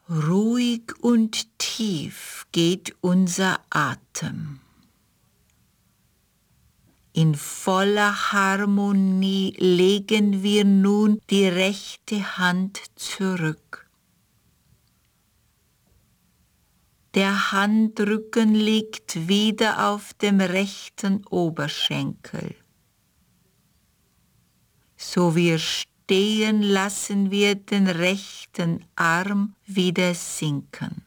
Ruhig und tief geht unser Atem. In voller Harmonie legen wir nun die rechte Hand zurück. Der Handrücken liegt wieder auf dem rechten Oberschenkel. So wir stehen, lassen wir den rechten Arm wieder sinken.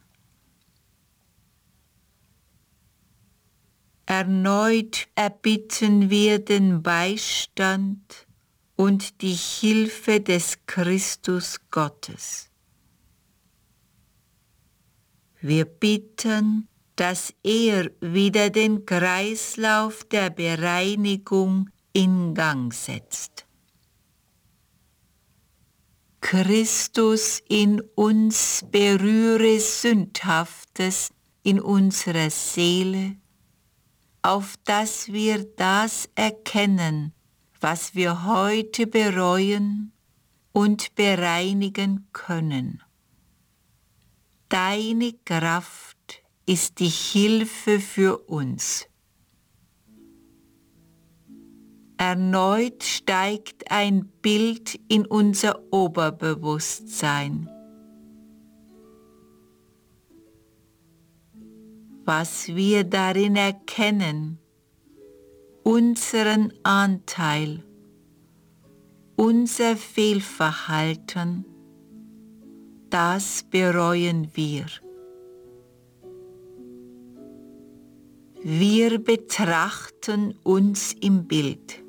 Erneut erbitten wir den Beistand und die Hilfe des Christus Gottes. Wir bitten, dass er wieder den Kreislauf der Bereinigung in Gang setzt. Christus in uns berühre Sündhaftes in unserer Seele, auf dass wir das erkennen, was wir heute bereuen und bereinigen können. Deine Kraft ist die Hilfe für uns. Erneut steigt ein Bild in unser Oberbewusstsein. Was wir darin erkennen, unseren Anteil, unser Fehlverhalten, das bereuen wir. Wir betrachten uns im Bild.